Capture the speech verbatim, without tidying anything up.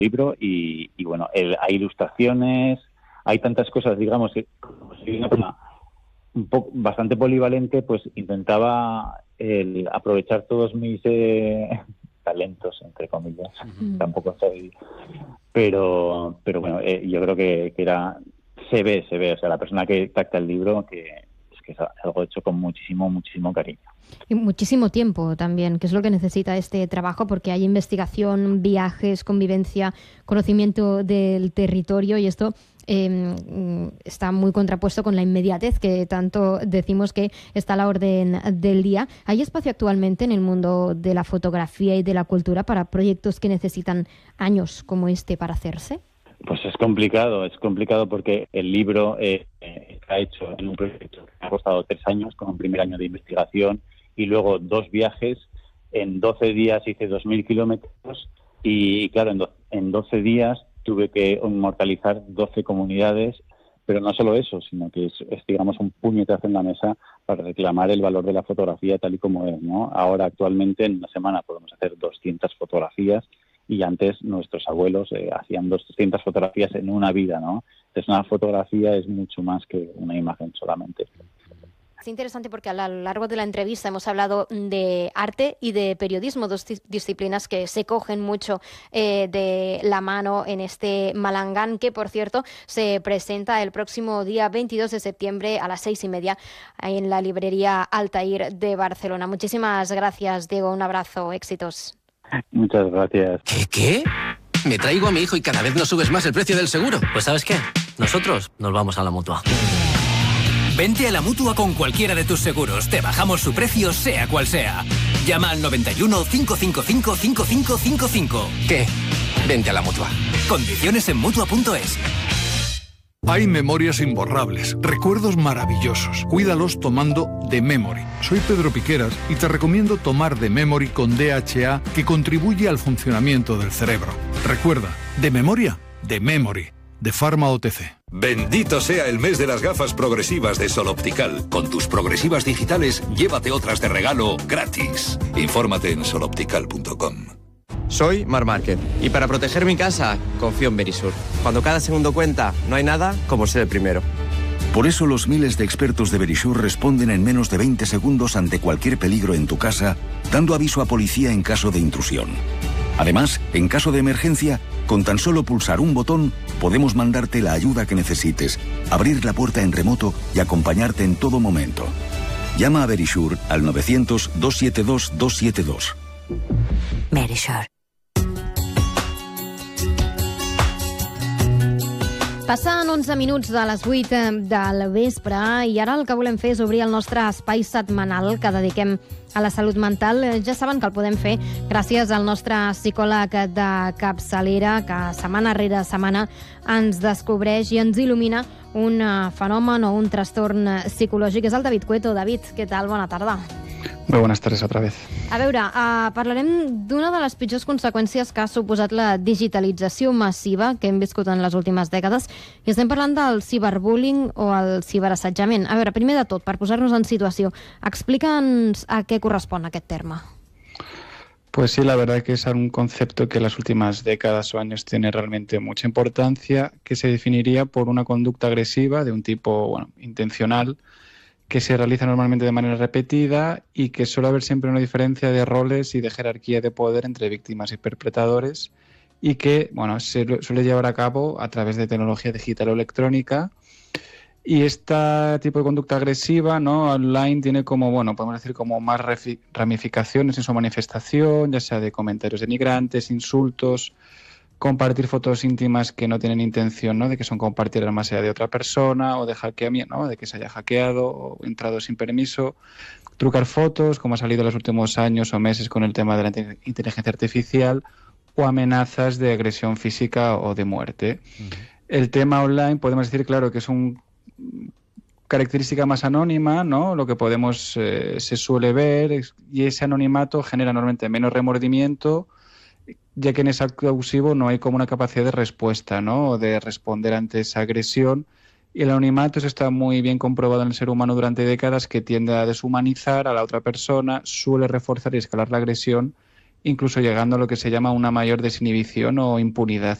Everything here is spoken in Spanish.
libro y, y bueno, el, hay ilustraciones, hay tantas cosas, digamos, que como soy una persona un poco bastante polivalente, pues intentaba el, aprovechar todos mis eh, talentos, entre comillas. Uh-huh. Tampoco soy, pero pero bueno, eh, yo creo que, que era se ve, se ve, o sea, la persona que tacta el libro que es que es algo hecho con muchísimo, muchísimo cariño. Y muchísimo tiempo también, que es lo que necesita este trabajo, porque hay investigación, viajes, convivencia, conocimiento del territorio, y esto eh, está muy contrapuesto con la inmediatez que tanto decimos que está a la orden del día. ¿Hay espacio actualmente en el mundo de la fotografía y de la cultura para proyectos que necesitan años como este para hacerse? Pues es complicado, es complicado porque el libro eh, está hecho en un proyecto que me ha costado tres años, con un primer año de investigación y luego dos viajes. En doce días hice dos mil kilómetros y, claro, en, do, en doce días tuve que inmortalizar doce comunidades, pero no solo eso, sino que es, es, digamos, un puñetazo en la mesa para reclamar el valor de la fotografía tal y como es, ¿no? Ahora, actualmente, en una semana podemos hacer doscientas fotografías, y antes nuestros abuelos eh, hacían doscientas fotografías en una vida, ¿no? Entonces una fotografía es mucho más que una imagen solamente. Es interesante porque a lo largo de la entrevista hemos hablado de arte y de periodismo, dos disciplinas que se cogen mucho eh, de la mano en este Malangán, que por cierto se presenta el próximo día veintidós de septiembre a las seis y media en la librería Altair de Barcelona. Muchísimas gracias, Diego, un abrazo, éxitos. Muchas gracias. ¿Qué? ¿Qué? Me traigo a mi hijo y cada vez no subes más el precio del seguro. Pues ¿sabes qué? Nosotros nos vamos a la Mutua. Vente a la Mutua con cualquiera de tus seguros. Te bajamos su precio, sea cual sea. Llama al noventa y uno, cinco cinco cinco, cinco cinco cinco cinco. ¿Qué? Vente a la Mutua. Condiciones en Mutua punto es. Hay memorias imborrables, recuerdos maravillosos. Cuídalos tomando The Memory. Soy Pedro Piqueras y te recomiendo tomar The Memory con D H A, que contribuye al funcionamiento del cerebro. Recuerda, de memoria, The Memory, de Pharma O T C. Bendito sea el mes de las gafas progresivas de Sol Optical. Con tus progresivas digitales, llévate otras de regalo gratis. Infórmate en sol optical punto com. Soy Mar Márquez y para proteger mi casa confío en Verisur. Cuando cada segundo cuenta, no hay nada como ser el primero. Por eso los miles de expertos de Verisur responden en menos de veinte segundos ante cualquier peligro en tu casa, dando aviso a policía en caso de intrusión. Además, en caso de emergencia, con tan solo pulsar un botón, podemos mandarte la ayuda que necesites, abrir la puerta en remoto y acompañarte en todo momento. Llama a Verisur al novecientos, doscientos setenta y dos, doscientos setenta y dos. Verisur. Passen onze minuts de les vuit del vespre i ara el que volem fer és obrir el nostre espai setmanal que dediquem a la salut mental. Ja saben que el podem fer gràcies al nostre psicòleg de capçalera, que setmana rere setmana ens descobreix i ens il·lumina un fenomen o un trastorn psicològic. És el David Cueto. David, què tal? Bona tarda. Muy buenas tardes otra vez. A veure, uh, parlarem d'una de les pitjors conseqüències que ha suposat la digitalització massiva que hem viscut en les últimes dècades, i estem parlant del ciberbullying o el ciberassetjament. A veure, primer de tot, per posar-nos en situació, explica'ns a què correspon aquest terme. Pues sí, la verdad que es un concepto que en las últimas décadas o años tiene realmente mucha importancia, que se definiría por una conducta agresiva de un tipo, bueno, intencional, que se realiza normalmente de manera repetida y que suele haber siempre una diferencia de roles y de jerarquía de poder entre víctimas y perpetradores, y que, bueno, se suele llevar a cabo a través de tecnología digital o electrónica. Y este tipo de conducta agresiva, ¿no?, online tiene como, bueno, podemos decir como más ramificaciones en su manifestación, ya sea de comentarios denigrantes, insultos, compartir fotos íntimas que no tienen intención, ¿no?, de que son compartidas más allá de otra persona, o de hackeamiento, ¿no?, de que se haya hackeado o entrado sin permiso, trucar fotos, como ha salido en los últimos años o meses con el tema de la inteligencia artificial, o amenazas de agresión física o de muerte. Uh-huh. El tema online podemos decir, claro, que es una característica más anónima, ¿no?, lo que podemos eh, se suele ver, y ese anonimato genera normalmente menos remordimiento, ya que en ese acto abusivo no hay como una capacidad de respuesta, ¿no?, de responder ante esa agresión. Y el anonimato, eso está muy bien comprobado en el ser humano durante décadas, que tiende a deshumanizar a la otra persona, suele reforzar y escalar la agresión, incluso llegando a lo que se llama una mayor desinhibición o impunidad.